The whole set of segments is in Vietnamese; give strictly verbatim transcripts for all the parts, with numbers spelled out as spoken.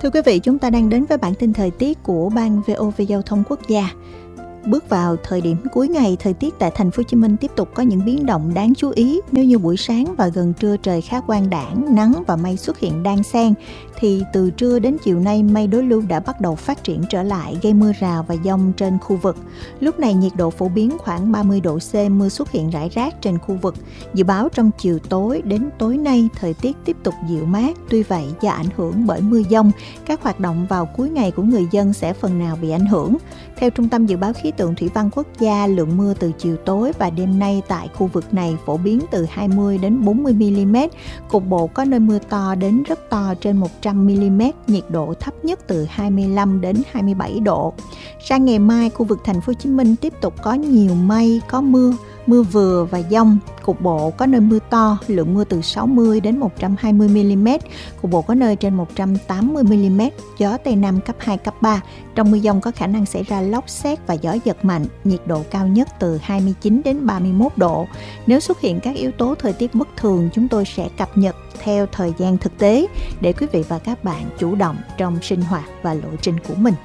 Thưa quý vị, chúng ta đang đến với bản tin thời tiết của Ban vê o vê Giao thông Quốc gia. Bước vào thời điểm cuối ngày, thời tiết tại thành phố Hồ Chí Minh tiếp tục có những biến động đáng chú ý. Nếu như buổi sáng và gần trưa trời khá quang đãng, nắng và mây xuất hiện đan xen, thì từ trưa đến chiều nay mây đối lưu đã bắt đầu phát triển trở lại, gây mưa rào và dông trên khu vực. Lúc này nhiệt độ phổ biến khoảng ba mươi độ C, mưa xuất hiện rải rác trên khu vực. Dự báo trong chiều tối đến tối nay, thời tiết tiếp tục dịu mát. Tuy vậy, do ảnh hưởng bởi mưa dông, các hoạt động vào cuối ngày của người dân sẽ phần nào bị ảnh hưởng. Theo Trung tâm Dự báo Khí tượng Thủy văn Quốc gia, lượng mưa từ chiều tối và đêm nay tại khu vực này phổ biến từ hai mươi đến bốn mươi mi-li-mét, cục bộ có nơi mưa to đến rất to trên một trăm mi-li-mét, nhiệt độ thấp nhất từ hai mươi lăm đến hai mươi bảy độ. Sang ngày mai, khu vực thành phố Hồ Chí Minh tiếp tục có nhiều mây, có mưa, mưa vừa và dông, cục bộ có nơi mưa to, lượng mưa từ sáu mươi đến một trăm hai mươi mi-li-mét, cục bộ có nơi trên một trăm tám mươi mi-li-mét, gió Tây Nam cấp hai, cấp ba. Trong mưa dông có khả năng xảy ra lốc sét và gió giật mạnh, nhiệt độ cao nhất từ hai mươi chín đến ba mươi mốt độ. Nếu xuất hiện các yếu tố thời tiết bất thường, chúng tôi sẽ cập nhật theo thời gian thực tế để quý vị và các bạn chủ động trong sinh hoạt và lộ trình của mình.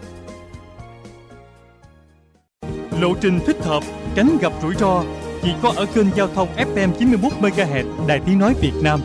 Lộ trình thích hợp, tránh gặp rủi ro chỉ có ở kênh giao thông ép em chín mươi mốt mê ga héc Đài Tiếng nói Việt Nam.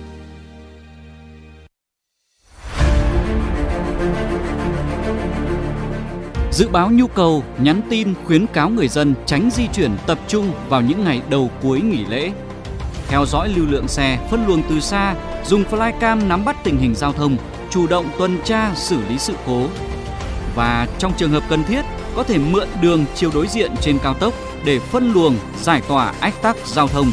Dự báo nhu cầu, nhắn tin khuyến cáo người dân tránh di chuyển tập trung vào những ngày đầu cuối nghỉ lễ. Theo dõi lưu lượng xe, phân luồng từ xa, dùng flycam nắm bắt tình hình giao thông, chủ động tuần tra xử lý sự cố. Và trong trường hợp cần thiết, có thể mượn đường chiều đối diện trên cao tốc để phân luồng, giải tỏa ách tắc giao thông.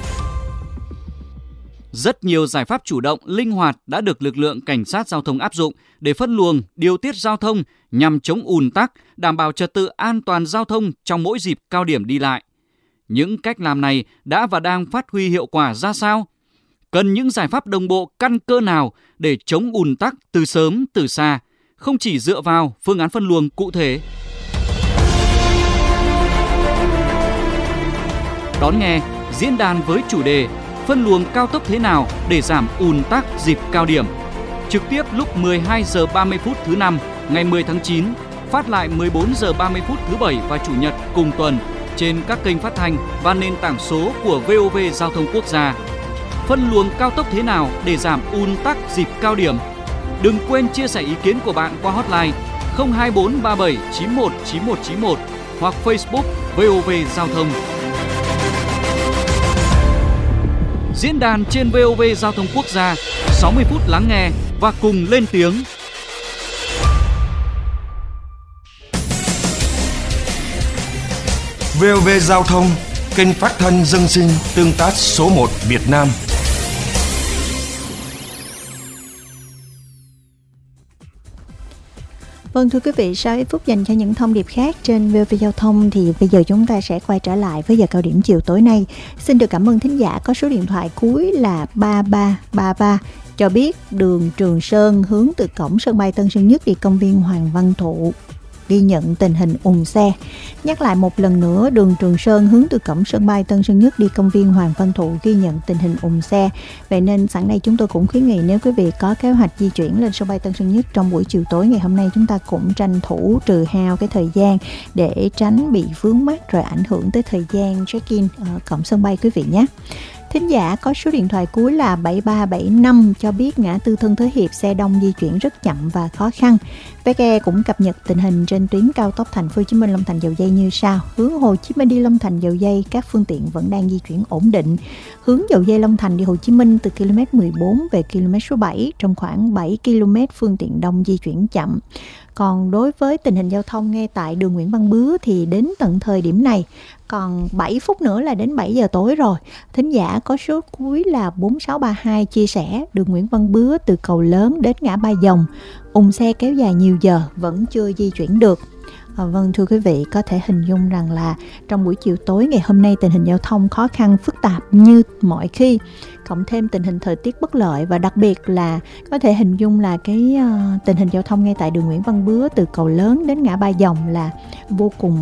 Rất nhiều giải pháp chủ động, linh hoạt đã được lực lượng cảnh sát giao thông áp dụng để phân luồng, điều tiết giao thông nhằm chống ùn tắc, đảm bảo trật tự an toàn giao thông trong mỗi dịp cao điểm đi lại. Những cách làm này đã và đang phát huy hiệu quả ra sao? Cần những giải pháp đồng bộ căn cơ nào để chống ùn tắc từ sớm từ xa, không chỉ dựa vào phương án phân luồng cụ thể? Đón nghe diễn đàn với chủ đề phân luồng cao tốc thế nào để giảm ùn tắc dịp cao điểm. Trực tiếp lúc mười hai giờ ba mươi phút thứ năm ngày mười tháng chín, phát lại mười bốn giờ ba mươi phút thứ bảy và chủ nhật cùng tuần trên các kênh phát thanh và nền tảng số của vê o vê Giao thông Quốc gia. Phân luồng cao tốc thế nào để giảm ùn tắc dịp cao điểm? Đừng quên chia sẻ ý kiến của bạn qua hotline không hai bốn ba bảy chín một chín một chín một hoặc Facebook vê o vê Giao thông. Diễn đàn trên vê o vê Giao thông Quốc gia, sáu mươi phút lắng nghe và cùng lên tiếng. vê o vê Giao thông, kênh phát thanh dân sinh tương tác số một Việt Nam. Vâng, thưa quý vị, sau ít phút dành cho những thông điệp khác trên vê o vê Giao thông thì bây giờ chúng ta sẽ quay trở lại với giờ cao điểm chiều tối nay. Xin được cảm ơn thính giả có số điện thoại cuối là ba ba ba ba cho biết đường Trường Sơn hướng từ cổng sân bay Tân Sơn Nhất đi công viên Hoàng Văn Thụ ghi nhận tình hình ùn xe. Nhắc lại một lần nữa, đường Trường Sơn hướng từ cổng sân bay Tân Sơn Nhất đi công viên Hoàng Văn Thụ ghi nhận tình hình ùn xe. Vậy nên sẵn đây chúng tôi cũng khuyến nghị nếu quý vị có kế hoạch di chuyển lên sân bay Tân Sơn Nhất trong buổi chiều tối ngày hôm nay, chúng ta cũng tranh thủ trừ hao cái thời gian để tránh bị vướng mắc rồi ảnh hưởng tới thời gian check-in ở cổng sân bay quý vị nhé. Thính giả có số điện thoại cuối là bảy ba bảy năm cho biết ngã tư Thân Thới Hiệp xe đông di chuyển rất chậm và khó khăn. vê kê cũng cập nhật tình hình trên tuyến cao tốc Thành phố Hồ Chí Minh Long Thành Dầu Giây như sau: hướng Hồ Chí Minh đi Long Thành Dầu Giây các phương tiện vẫn đang di chuyển ổn định. Hướng Dầu Giây Long Thành đi Hồ Chí Minh từ ki lô mét mười bốn về ki lô mét số bảy trong khoảng bảy ki lô mét phương tiện đông di chuyển chậm. Còn đối với tình hình giao thông ngay tại đường Nguyễn Văn Bứa thì đến tận thời điểm này còn bảy phút nữa là đến bảy giờ tối rồi. Thính giả có số cuối là bốn sáu ba hai chia sẻ đường Nguyễn Văn Bứa từ cầu lớn đến ngã Ba Dòng, ùn xe kéo dài nhiều giờ vẫn chưa di chuyển được. À, vâng, thưa quý vị, có thể hình dung rằng là trong buổi chiều tối ngày hôm nay tình hình giao thông khó khăn phức tạp như mọi khi, cộng thêm tình hình thời tiết bất lợi và đặc biệt là có thể hình dung là cái uh, tình hình giao thông ngay tại đường Nguyễn Văn Bứa từ cầu lớn đến ngã Ba Dòng là vô cùng